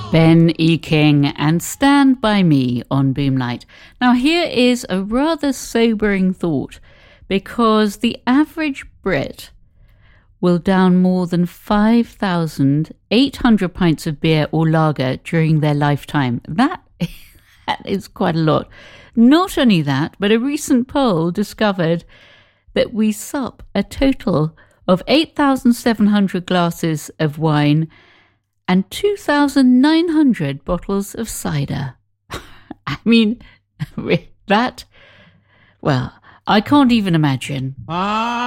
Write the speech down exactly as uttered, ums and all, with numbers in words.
Ben E. King and Stand By Me on Boomlight. Now here is a rather sobering thought, because the average Brit will down more than five thousand eight hundred pints of beer or lager during their lifetime. That, that is quite a lot. Not only that, but a recent poll discovered that we sup a total of eight thousand seven hundred glasses of wine and two thousand nine hundred bottles of cider. I mean, that, well, I can't even imagine. Ah.